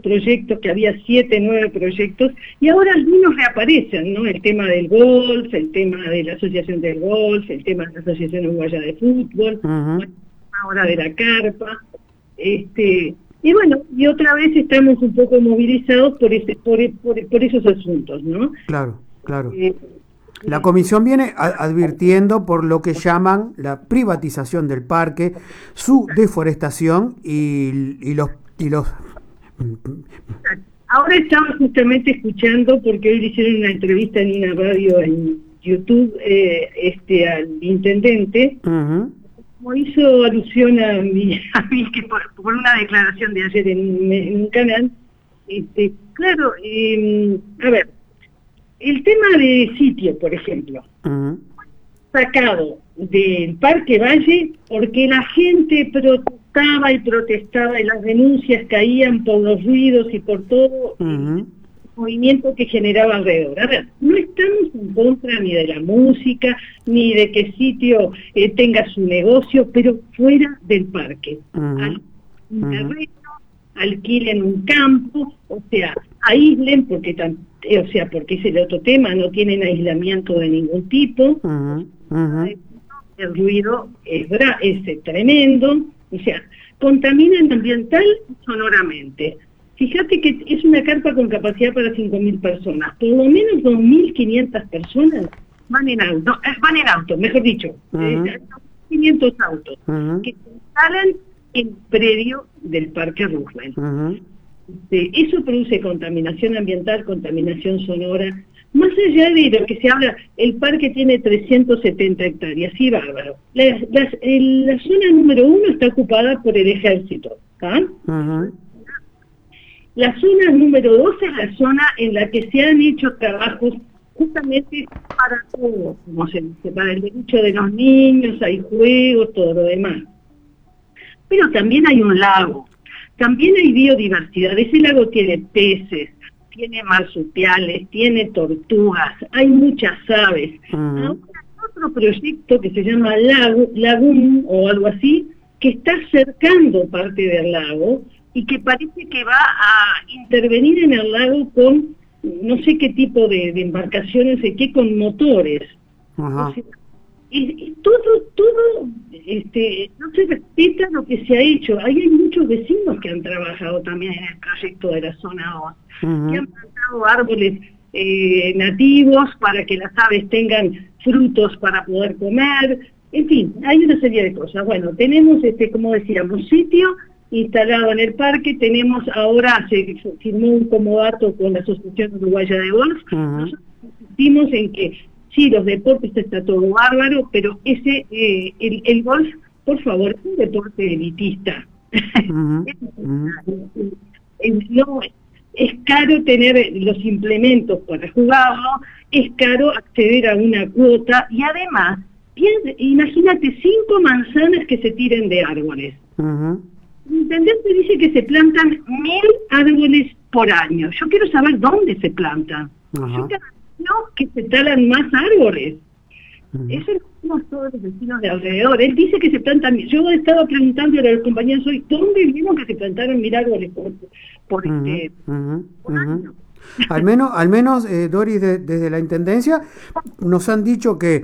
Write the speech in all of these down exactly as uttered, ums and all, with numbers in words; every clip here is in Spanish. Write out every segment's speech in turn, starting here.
proyectos, que había siete, nueve proyectos, y ahora algunos reaparecen, ¿no? El tema del golf, el tema de la Asociación del Golf, el tema de la Asociación Uruguaya de Fútbol, uh-huh. ahora de la carpa, este, y bueno, y otra vez estamos un poco movilizados por ese, por, por, por esos asuntos, ¿no? Claro, claro. Eh, La comisión viene advirtiendo por lo que llaman la privatización del parque, su deforestación y, y los... Y los... Ahora estaba justamente escuchando, porque hoy le hicieron una entrevista en una radio en YouTube eh, este al intendente, uh-huh. como hizo alusión a mí, a mí que por, por una declaración de ayer en, en un canal, este, claro, eh, a ver, el tema de sitio, por ejemplo, uh-huh. sacado del Parque Valle porque la gente protestaba y protestaba y las denuncias caían por los ruidos y por todo uh-huh. el movimiento que generaba alrededor. A ver, no estamos en contra ni de la música, ni de que sitio eh, tenga su negocio, pero fuera del parque. Uh-huh. Al un terreno, uh-huh. alquilen un campo, o sea, aíslen, porque tan, o sea, porque es el otro tema, no tienen aislamiento de ningún tipo, uh-huh, uh-huh. el ruido es, es tremendo, o sea, contaminan ambiental sonoramente. Fíjate que es una carpa con capacidad para cinco mil personas, por lo menos dos mil quinientas personas van en auto, van en auto, mejor dicho, uh-huh. eh, quinientos autos, uh-huh. que se instalan en predio del Parque Roosevelt. Uh-huh. Eso produce contaminación ambiental, contaminación sonora. Más allá de lo que se habla, el parque tiene trescientas setenta hectáreas, sí, bárbaro. La, la, el, la zona número uno está ocupada por el ejército, ¿ah? Uh-huh. La zona número dos es la zona en la que se han hecho trabajos justamente para todo, como se dice, para el derecho de los niños, hay juegos, todo lo demás. Pero también hay un lago. También hay biodiversidad, ese lago tiene peces, tiene marsupiales, tiene tortugas, hay muchas aves. Uh-huh. Ahora hay otro proyecto que se llama Lago, Lagún o algo así, que está cercando parte del lago y que parece que va a intervenir en el lago con no sé qué tipo de, de embarcaciones, de qué, con motores. Uh-huh. O sea, Y, y todo, todo, este, no se respeta lo que se ha hecho. Ahí hay muchos vecinos que han trabajado también en el proyecto de la zona dos, uh-huh. que han plantado árboles eh, nativos para que las aves tengan frutos para poder comer. En fin, hay una serie de cosas. Bueno, tenemos, este, como decíamos, sitio instalado en el parque. Tenemos ahora, se firmó un comodato con la Asociación Uruguaya de Golf. Uh-huh. Nosotros insistimos en que sí, los deportes está todo bárbaro, pero ese, eh, el, el golf, por favor, es un deporte elitista. Uh-huh. Uh-huh. No, es caro tener los implementos para jugarlo, es caro acceder a una cuota y además, piensa, imagínate cinco manzanas que se tiren de árboles. Uh-huh. El intendente dice que se plantan mil árboles por año. Yo quiero saber dónde se plantan. Uh-huh. Yo quiero No, que se talan más árboles. Uh-huh. Eso lo hacemos todos los vecinos de alrededor. Él dice que se plantan, yo estaba preguntándole a los compañeros hoy, ¿dónde vimos que se plantaron mil árboles por, por uh-huh. este uh-huh. por uh-huh. año? Al menos, al menos eh, Doris, de, desde la Intendencia, nos han dicho que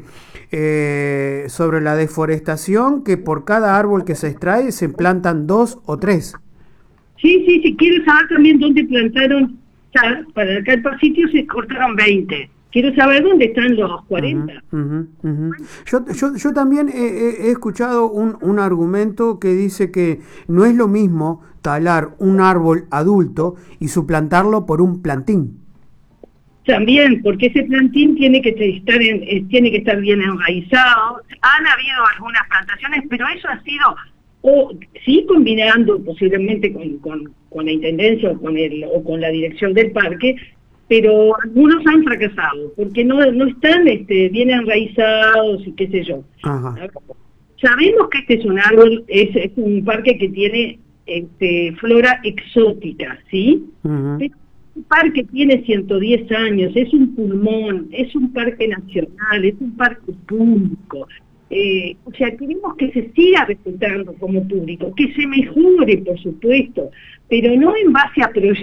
eh, sobre la deforestación, que por cada árbol que se extrae se plantan dos o tres. Sí, sí, sí, quiero saber también dónde plantaron. Para el carpa sitio se cortaron veinte. Quiero saber dónde están los cuarenta. Uh-huh, uh-huh, uh-huh. Yo, yo, yo también he, he escuchado un, un argumento que dice que no es lo mismo talar un árbol adulto y suplantarlo por un plantín. También, porque ese plantín tiene que estar en, eh, tiene que estar bien enraizado. Han habido algunas plantaciones, pero eso ha sido, o sí combinando posiblemente con, con, con la intendencia o con el o con la dirección del parque, pero algunos han fracasado porque no no están este, bien enraizados y qué sé yo. Ajá. Sabemos que este es un árbol, es, es un parque que tiene este, flora exótica, ¿sí? Uh-huh. Pero un parque tiene ciento diez años, es un pulmón, es un parque nacional, es un parque público. Eh, o sea, queremos que se siga respetando como público, que se mejore, por supuesto, pero no en base a proyectos.